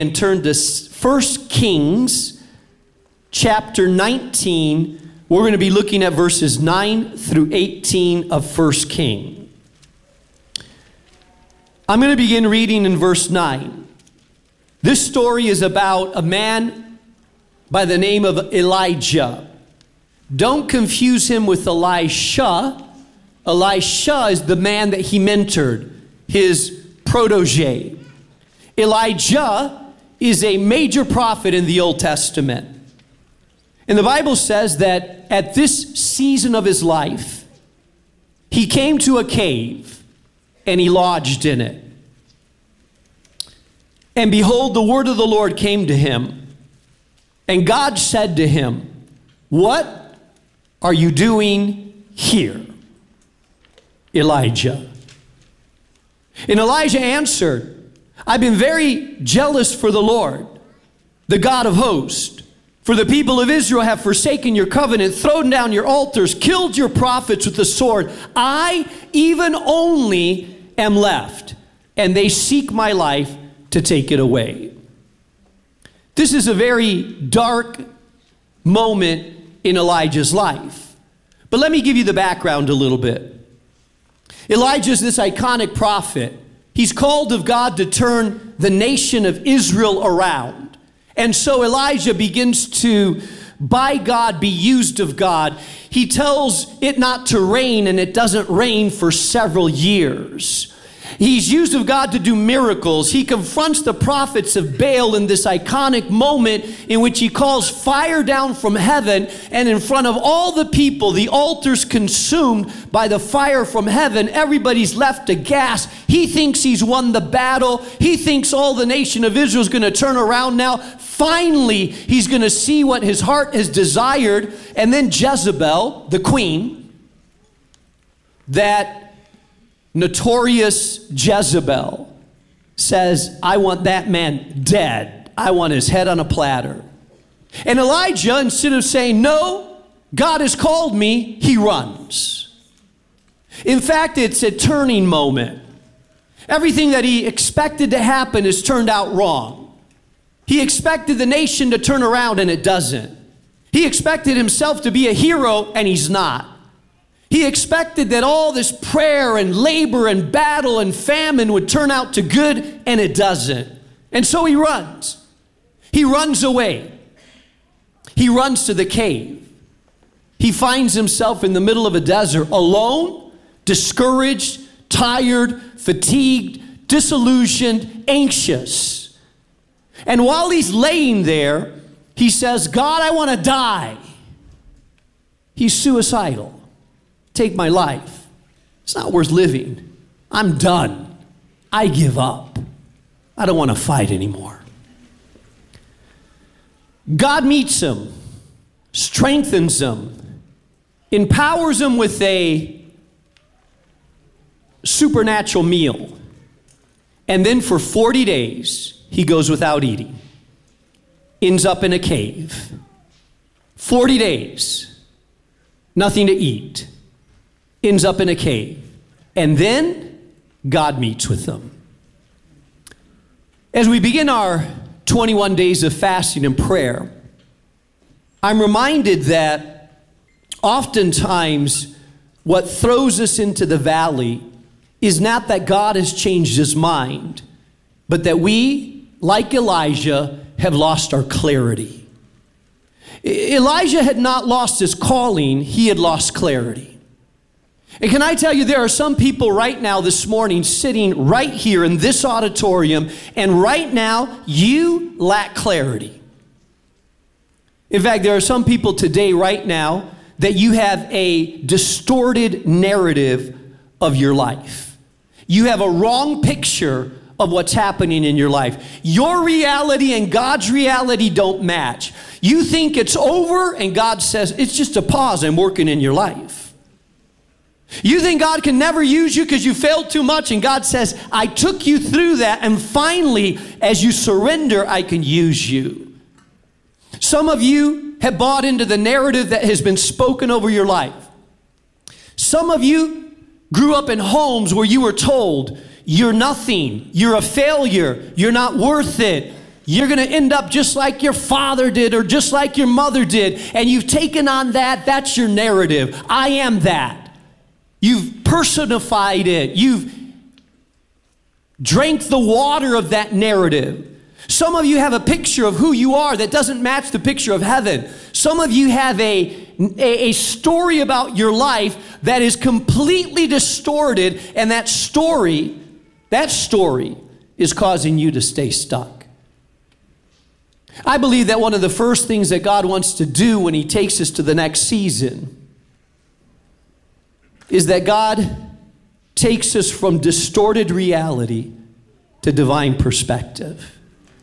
and turn to 1 Kings chapter 19. We're going to be looking at verses 9 through 18 of 1 Kings. I'm going to begin reading in verse 9. This story is about a man by the name of Elijah. Don't confuse him with Elisha. Elisha is the man that he mentored, his protege. Elijah is a major prophet in the Old Testament. And the Bible says that at this season of his life, he came to a cave and he lodged in it. And behold, the word of the Lord came to him. And God said to him, "What are you doing here, Elijah?" And Elijah answered, "I've been very jealous for the Lord, the God of hosts. For the people of Israel have forsaken your covenant, thrown down your altars, killed your prophets with the sword. I even only am left, and they seek my life to take it away." This is a very dark moment in Elijah's life. But let me give you the background a little bit. Elijah is this iconic prophet. He's called of God to turn the nation of Israel around. And so Elijah begins to, by God, be used of God. He tells it not to rain, and it doesn't rain for several years. He's used of God to do miracles. He confronts the prophets of Baal in this iconic moment in which he calls fire down from heaven, and in front of all the people, the altar's consumed by the fire from heaven. Everybody's left aghast. He thinks he's won the battle. He thinks all the nation of Israel is going to turn around now. Finally, he's going to see what his heart has desired. And then Jezebel, the queen, that notorious Jezebel, says, "I want that man dead. I want his head on a platter." And Elijah, instead of saying, "No, God has called me," he runs. In fact, it's a turning moment. Everything that he expected to happen has turned out wrong. He expected the nation to turn around, and it doesn't. He expected himself to be a hero, and he's not. He expected that all this prayer and labor and battle and famine would turn out to good, and it doesn't. And so he runs. He runs away. He runs to the cave. He finds himself in the middle of a desert, alone, discouraged, tired, fatigued, disillusioned, anxious. And while he's laying there, he says, "God, I want to die." He's suicidal. "Take my life. It's not worth living. I'm done. I give up. I don't want to fight anymore." God meets him, strengthens him, empowers him with a supernatural meal. And then for 40 days, he goes without eating. Ends up in a cave. 40 days, nothing to eat. Ends up in a cave. And then God meets with them. As we begin our 21 days of fasting and prayer, I'm reminded that oftentimes what throws us into the valley is not that God has changed his mind, but that we, like Elijah, have lost our clarity. Elijah had not lost his calling, he had lost clarity. And can I tell you, there are some people right now this morning sitting right here in this auditorium, and right now you lack clarity. In fact, there are some people today right now that you have a distorted narrative of your life. You have a wrong picture of what's happening in your life. Your reality and God's reality don't match. You think it's over, and God says, "It's just a pause. I'm working in your life." You think God can never use you because you failed too much, and God says, "I took you through that, and finally, as you surrender, I can use you." Some of you have bought into the narrative that has been spoken over your life. Some of you grew up in homes where you were told, "You're nothing, you're a failure, you're not worth it, you're going to end up just like your father did or just like your mother did. And you've taken on that. That's your narrative. I am that. You've personified it. You've drank the water of that narrative. Some of you have a picture of who you are that doesn't match the picture of heaven. Some of you have a story about your life that is completely distorted, and that story is causing you to stay stuck. I believe that one of the first things that God wants to do when He takes us to the next season is that God takes us from distorted reality to divine perspective.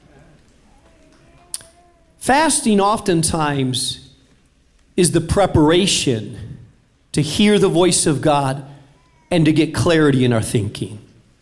Fasting oftentimes is the preparation to hear the voice of God and to get clarity in our thinking.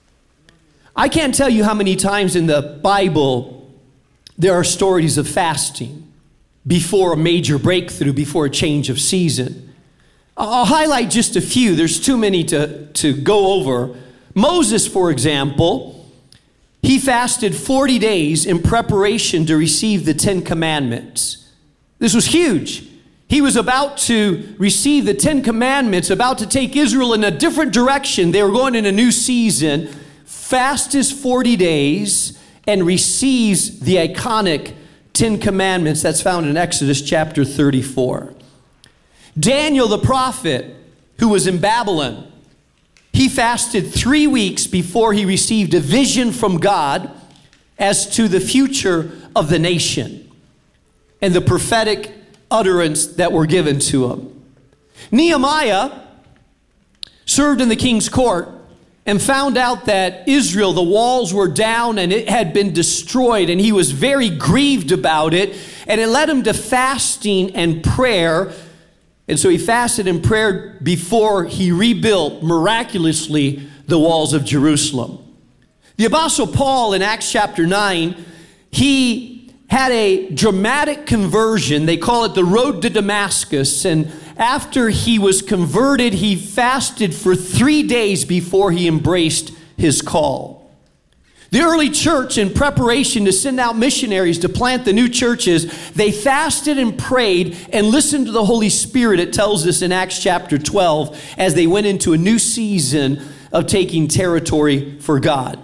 I can't tell you how many times in the Bible there are stories of fasting before a major breakthrough, before a change of season. I'll highlight just a few. There's too many to go over. Moses, for example, he fasted 40 days in preparation to receive the 10 Commandments. This was huge. He was about to receive the 10 Commandments, about to take Israel in a different direction. They were going in a new season. Fasts 40 days and receives the iconic 10 Commandments that's found in Exodus chapter 34. Daniel the prophet, who was in Babylon, he fasted 3 weeks before he received a vision from God as to the future of the nation and the prophetic utterance that were given to him. Nehemiah served in the king's court and found out that Israel, the walls were down and it had been destroyed, and he was very grieved about it, and it led him to fasting and prayer. And so he fasted and prayed before he rebuilt miraculously the walls of Jerusalem. The Apostle Paul in Acts chapter 9, he had a dramatic conversion. They call it the road to Damascus. And after he was converted, he fasted for 3 days before he embraced his call. The early church, in preparation to send out missionaries to plant the new churches, they fasted and prayed and listened to the Holy Spirit, it tells us in Acts chapter 12, as they went into a new season of taking territory for God.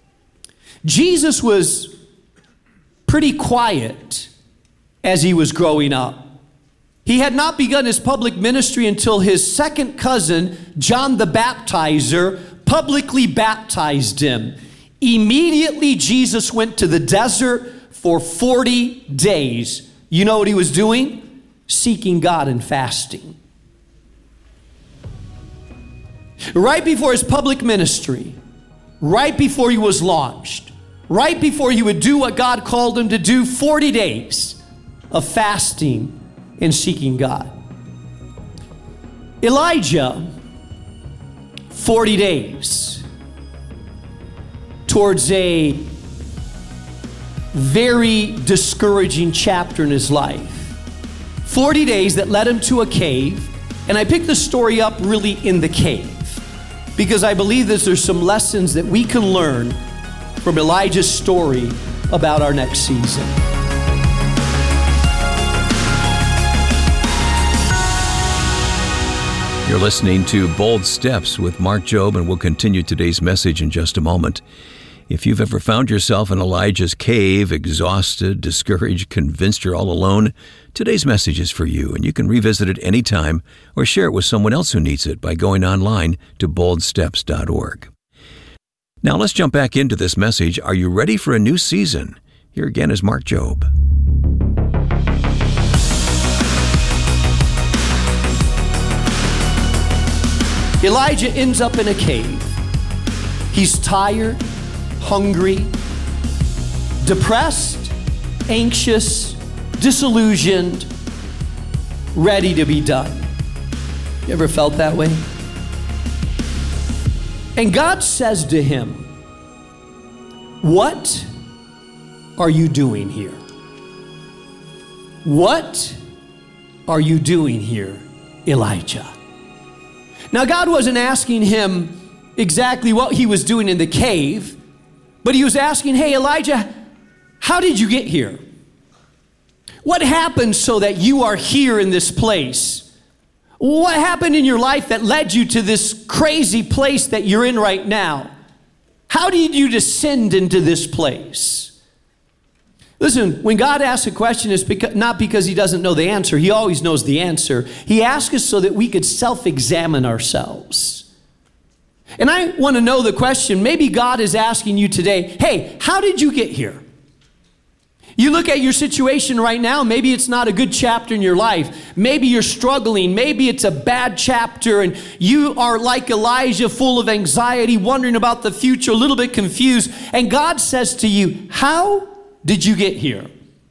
Jesus was pretty quiet as he was growing up. He had not begun his public ministry until his second cousin, John the Baptizer, publicly baptized him. Immediately, Jesus went to the desert for 40 days. You know what he was doing? Seeking God and fasting. Right before his public ministry, right before he was launched, right before he would do what God called him to do, 40 days of fasting and seeking God. Elijah, 40 days. Towards a very discouraging chapter in his life. 40 days that led him to a cave. And I picked the story up really in the cave because I believe that there's some lessons that we can learn from Elijah's story about our next season. You're listening to Bold Steps with Mark Jobe, and we'll continue today's message in just a moment. If you've ever found yourself in Elijah's cave, exhausted, discouraged, convinced you're all alone, today's message is for you, and you can revisit it anytime or share it with someone else who needs it by going online to boldsteps.org. Now let's jump back into this message. Are you ready for a new season? Here again is Mark Jobe. Elijah ends up in a cave. He's tired, hungry, depressed, anxious, disillusioned, ready to be done. You ever felt that way? And God says to him, "What are you doing here? What are you doing here, Elijah?" Now, God wasn't asking him exactly what he was doing in the cave, but he was asking, "Hey, Elijah, how did you get here? What happened so that you are here in this place? What happened in your life that led you to this crazy place that you're in right now? How did you descend into this place? Listen, when God asks a question, it's not because he doesn't know the answer. He always knows the answer. He asks us so that we could self-examine ourselves. And I want to know the question. Maybe God is asking you today, hey, how did you get here? You look at your situation right now, maybe it's not a good chapter in your life. Maybe you're struggling. Maybe it's a bad chapter and you are like Elijah, full of anxiety, wondering about the future, a little bit confused. And God says to you, how did you get here?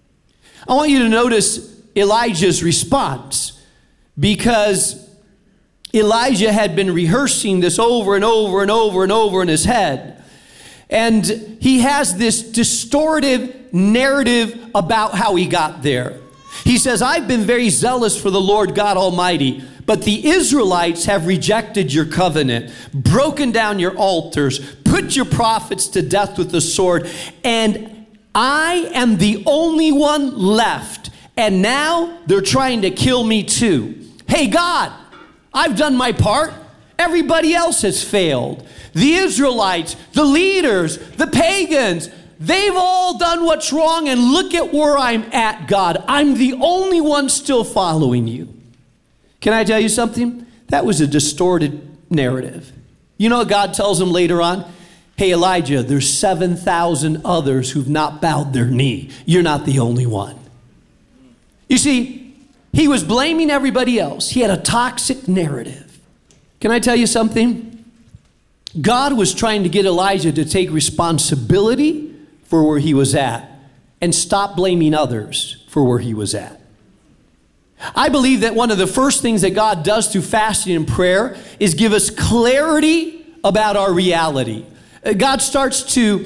I want you to notice Elijah's response, because Elijah had been rehearsing this over and over and over and over in his head. And he has this distorted narrative about how he got there. He says, I've been very zealous for the Lord God Almighty, but the Israelites have rejected your covenant, broken down your altars, put your prophets to death with the sword, and I am the only one left, and now they're trying to kill me too. Hey God, I've done my part. Everybody else has failed. The Israelites, the leaders, the pagans, they've all done what's wrong, and look at where I'm at, God. I'm the only one still following you. Can I tell you something? That was a distorted narrative. You know what God tells him later on? Hey, Elijah, there's 7,000 others who've not bowed their knee. You're not the only one. You see, he was blaming everybody else. He had a toxic narrative. Can I tell you something? God was trying to get Elijah to take responsibility for where he was at and stop blaming others for where he was at. I believe that one of the first things that God does through fasting and prayer is give us clarity about our reality. God starts to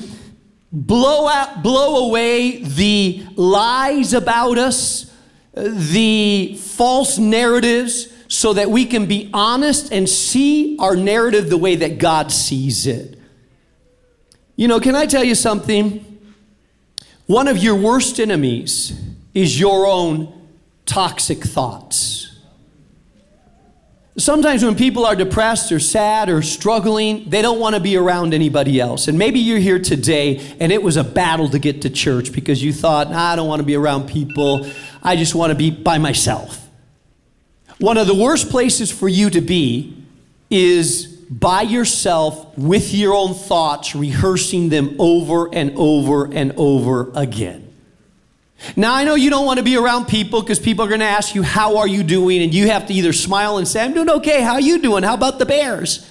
blow away the lies about us, the false narratives, so that we can be honest and see our narrative the way that God sees it. You know, can I tell you something? One of your worst enemies is your own toxic thoughts. Sometimes when people are depressed or sad or struggling, they don't want to be around anybody else. And maybe you're here today and it was a battle to get to church because you thought, I don't want to be around people. I just want to be by myself. One of the worst places for you to be is by yourself with your own thoughts, rehearsing them over and over and over again. Now, I know you don't want to be around people because people are going to ask you, how are you doing? And you have to either smile and say, I'm doing okay. How are you doing? How about the Bears?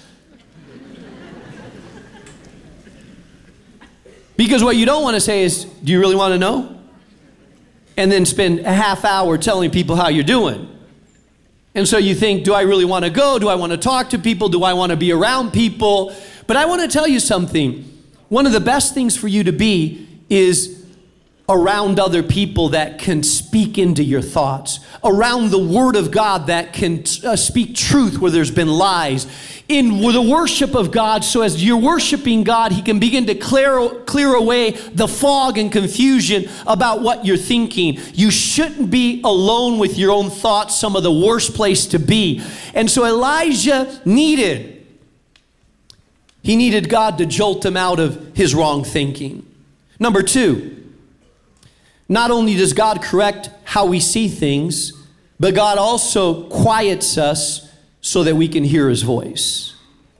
Because what you don't want to say is, do you really want to know? And then spend a half hour telling people how you're doing. And so you think, do I really want to go? Do I want to talk to people? Do I want to be around people? But I want to tell you something. One of the best things for you to be is around other people that can speak into your thoughts, around the Word of God that can speak truth where there's been lies, in the worship of God, so as you're worshiping God, He can begin to clear away the fog and confusion about what you're thinking. You shouldn't be alone with your own thoughts, some of the worst place to be. And so Elijah needed God to jolt him out of his wrong thinking. Number two, not only does God correct how we see things, but God also quiets us so that we can hear His voice.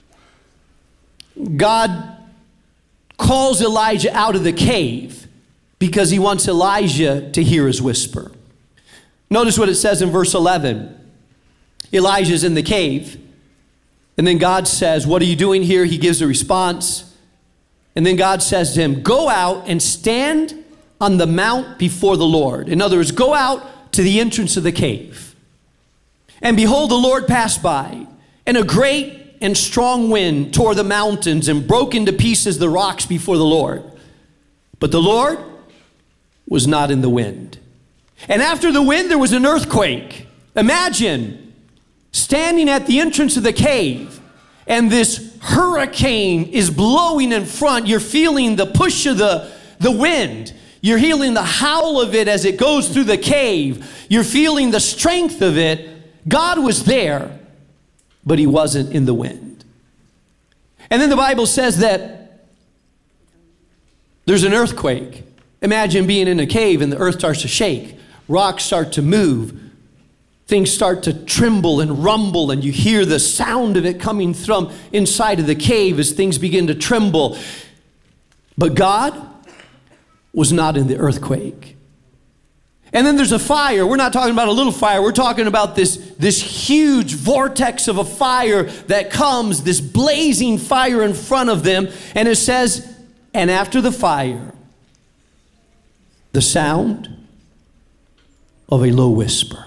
God calls Elijah out of the cave because He wants Elijah to hear His whisper. Notice what it says in verse 11. Elijah's in the cave, and then God says, what are you doing here? He gives a response, and then God says to him, go out and stand on the mount before the Lord. In other words, go out to the entrance of the cave. And behold, the Lord passed by, and a great and strong wind tore the mountains and broke into pieces the rocks before the Lord. But the Lord was not in the wind. And after the wind, there was an earthquake. Imagine standing at the entrance of the cave, and this hurricane is blowing in front. You're feeling the push of the wind. You're hearing the howl of it as it goes through the cave. You're feeling the strength of it. God was there, but he wasn't in the wind. And then the Bible says that there's an earthquake. Imagine being in a cave and the earth starts to shake. Rocks start to move. Things start to tremble and rumble, and you hear the sound of it coming from inside of the cave as things begin to tremble. But God was not in the earthquake. And then there's a fire. We're not talking about a little fire. We're talking about this huge vortex of a fire that comes, this blazing fire in front of them. And it says, and after the fire, the sound of a low whisper.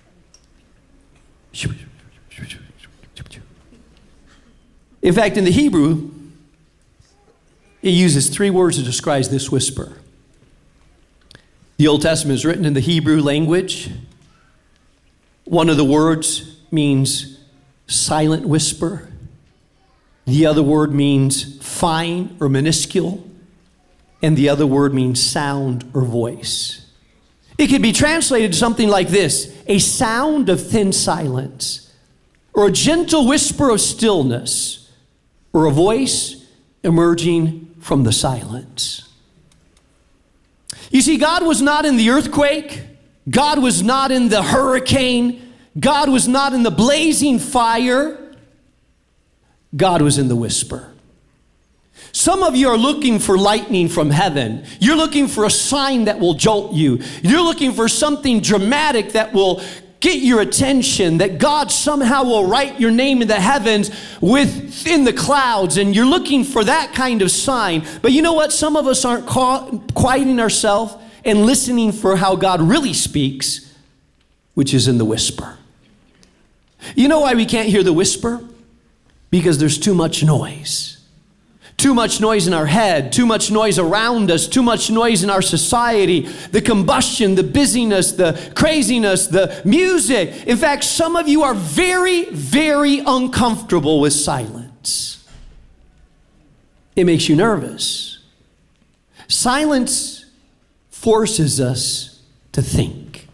In fact, in the Hebrew, it uses 3 words to describe this whisper. The Old Testament is written in the Hebrew language. One of the words means silent whisper. The other word means fine or minuscule. And the other word means sound or voice. It could be translated something like this: a sound of thin silence, or a gentle whisper of stillness, or a voice emerging from the silence. You see, God was not in the earthquake. God was not in the hurricane. God was not in the blazing fire. God was in the whisper. Some of you are looking for lightning from heaven. You're looking for a sign that will jolt you. You're looking for something dramatic that will get your attention, that God somehow will write your name in the heavens within the clouds, and you're looking for that kind of sign. But you know what? Some of us aren't quieting ourselves and listening for how God really speaks, which is in the whisper. You know why we can't hear the whisper? Because there's too much noise. Too much noise in our head, too much noise around us, too much noise in our society, the combustion, the busyness, the craziness, the music. In fact, some of you are very, very uncomfortable with silence. It makes you nervous. Silence forces us to think.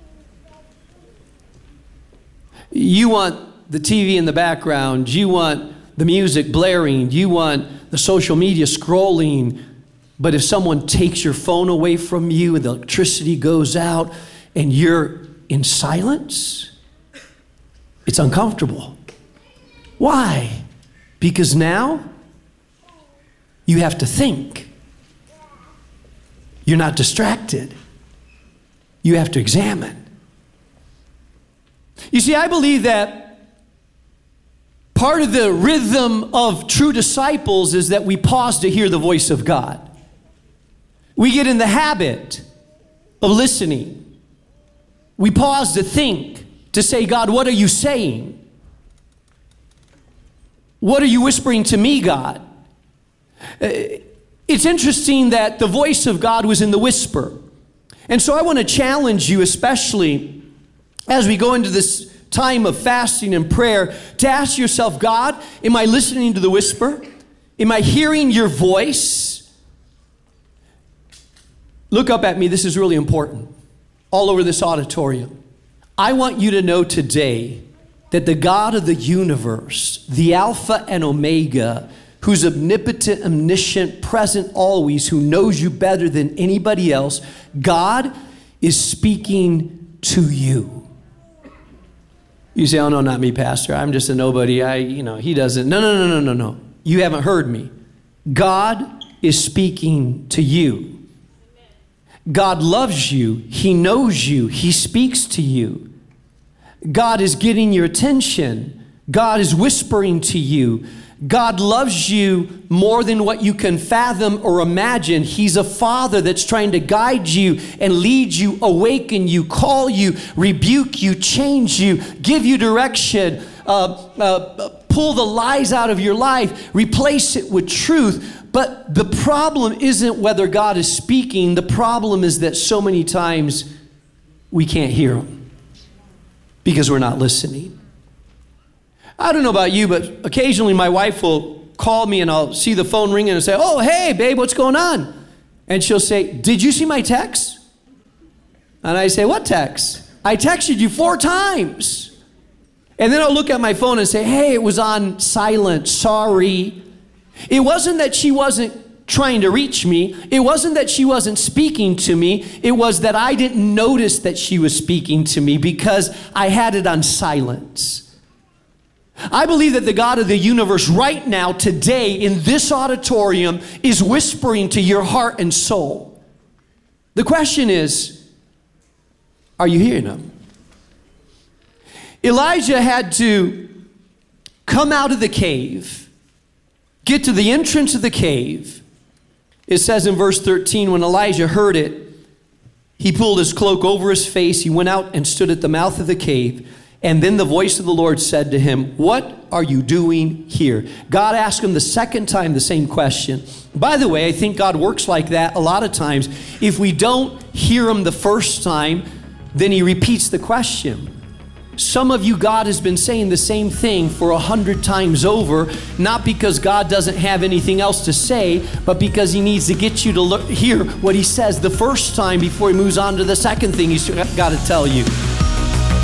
You want the TV in the background, you want the music blaring, you want the social media scrolling, but if someone takes your phone away from you and the electricity goes out and you're in silence, it's uncomfortable. Why? Because now you have to think. You're not distracted. You have to examine. You see, I believe that part of the rhythm of true disciples is that we pause to hear the voice of God. We get in the habit of listening. We pause to think, to say, God, what are you saying? What are you whispering to me, God? It's interesting that the voice of God was in the whisper. And so I want to challenge you, especially as we go into this time of fasting and prayer, to ask yourself, God, am I listening to the whisper? Am I hearing your voice? Look up at me. This is really important. All over this auditorium. I want you to know today that the God of the universe, the Alpha and Omega, who's omnipotent, omniscient, present always, who knows you better than anybody else, God is speaking to you. You say, oh, no, not me, Pastor. I'm just a nobody. He doesn't. No. You haven't heard me. God is speaking to you. God loves you. He knows you. He speaks to you. God is getting your attention. God is whispering to you. God loves you more than what you can fathom or imagine. He's a father that's trying to guide you and lead you, awaken you, call you, rebuke you, change you, give you direction, pull the lies out of your life, replace it with truth. But the problem isn't whether God is speaking. The problem is that so many times we can't hear him because we're not listening. I don't know about you, but occasionally my wife will call me and I'll see the phone ringing and say, oh, hey, babe, what's going on? And she'll say, did you see my text? And I say, what text? I texted you 4 times. And then I'll look at my phone and say, hey, it was on silent, sorry. It wasn't that she wasn't trying to reach me. It wasn't that she wasn't speaking to me. It was that I didn't notice that she was speaking to me because I had it on silence. I believe that the God of the universe right now, today, in this auditorium, is whispering to your heart and soul. The question is, are you hearing him? Elijah had to come out of the cave, get to the entrance of the cave. It says in verse 13, when Elijah heard it, he pulled his cloak over his face. He went out and stood at the mouth of the cave. And then the voice of the Lord said to him, what are you doing here? God asked him the second time the same question. By the way, I think God works like that a lot of times. If we don't hear him the first time, then he repeats the question. Some of you, God has been saying the same thing for 100 times over, not because God doesn't have anything else to say, but because he needs to get you to hear what he says the first time before he moves on to the second thing he's got to tell you.